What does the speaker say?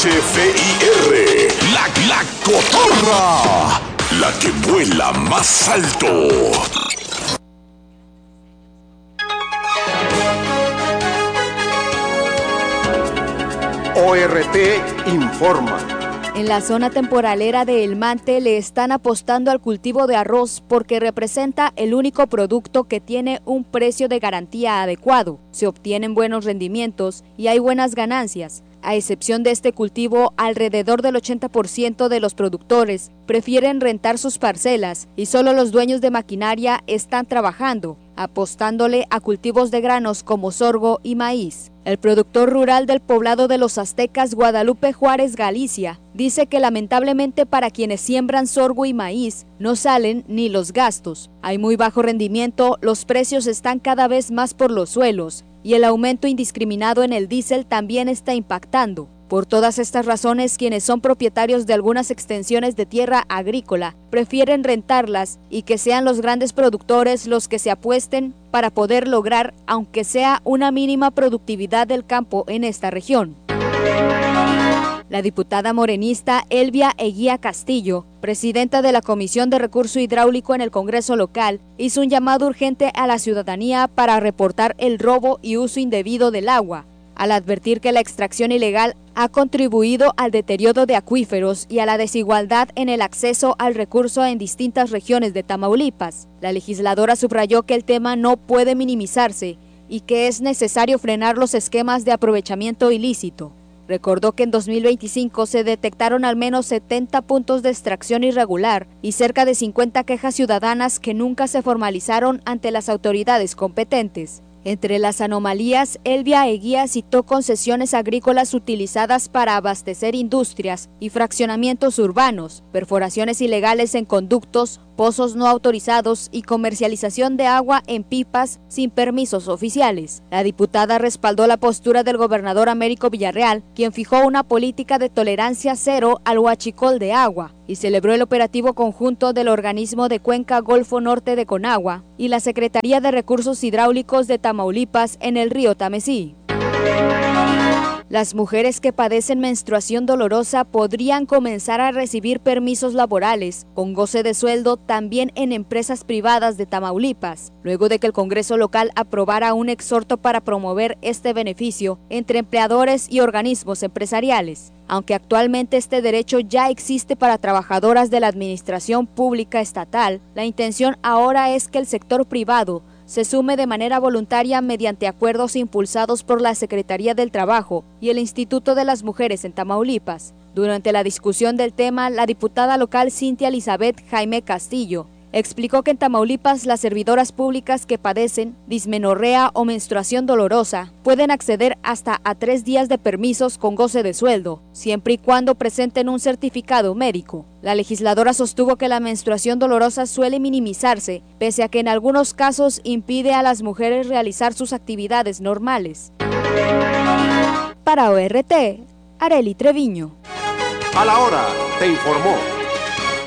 HFIR, la cotorra, la que vuela más alto. ORT informa. En la zona temporalera de El Mante le están apostando al cultivo de arroz porque representa el único producto que tiene un precio de garantía adecuado. Se obtienen buenos rendimientos y hay buenas ganancias. A excepción de este cultivo, alrededor del 80% de los productores prefieren rentar sus parcelas y solo los dueños de maquinaria están trabajando, apostándole a cultivos de granos como sorgo y maíz. El productor rural del poblado de Los Aztecas, Guadalupe Juárez, Galicia, dice que lamentablemente para quienes siembran sorgo y maíz no salen ni los gastos. Hay muy bajo rendimiento, los precios están cada vez más por los suelos y el aumento indiscriminado en el diésel también está impactando. Por todas estas razones, quienes son propietarios de algunas extensiones de tierra agrícola prefieren rentarlas y que sean los grandes productores los que se apuesten para poder lograr, aunque sea una mínima productividad del campo en esta región. La diputada morenista Elvia Eguía Castillo, presidenta de la Comisión de Recurso Hidráulico en el Congreso local, hizo un llamado urgente a la ciudadanía para reportar el robo y uso indebido del agua, al advertir que la extracción ilegal ha contribuido al deterioro de acuíferos y a la desigualdad en el acceso al recurso en distintas regiones de Tamaulipas. La legisladora subrayó que el tema no puede minimizarse y que es necesario frenar los esquemas de aprovechamiento ilícito. Recordó que en 2025 se detectaron al menos 70 puntos de extracción irregular y cerca de 50 quejas ciudadanas que nunca se formalizaron ante las autoridades competentes. Entre las anomalías, Elvia Eguía citó concesiones agrícolas utilizadas para abastecer industrias y fraccionamientos urbanos, perforaciones ilegales en conductos, pozos no autorizados y comercialización de agua en pipas sin permisos oficiales. La diputada respaldó la postura del gobernador Américo Villarreal, quien fijó una política de tolerancia cero al huachicol de agua, y celebró el operativo conjunto del organismo de Cuenca Golfo Norte de Conagua y la Secretaría de Recursos Hidráulicos de Tamaulipas en el río Tamesí. Las mujeres que padecen menstruación dolorosa podrían comenzar a recibir permisos laborales con goce de sueldo también en empresas privadas de Tamaulipas, luego de que el Congreso local aprobara un exhorto para promover este beneficio entre empleadores y organismos empresariales. Aunque actualmente este derecho ya existe para trabajadoras de la administración pública estatal, la intención ahora es que el sector privado se sume de manera voluntaria mediante acuerdos impulsados por la Secretaría del Trabajo y el Instituto de las Mujeres en Tamaulipas. Durante la discusión del tema, la diputada local Cintia Elizabeth Jaime Castillo explicó que en Tamaulipas las servidoras públicas que padecen dismenorrea o menstruación dolorosa pueden acceder hasta a 3 días de permisos con goce de sueldo, siempre y cuando presenten un certificado médico. La legisladora sostuvo que la menstruación dolorosa suele minimizarse, pese a que en algunos casos impide a las mujeres realizar sus actividades normales. Para ORT, Arely Treviño. A la hora, te informó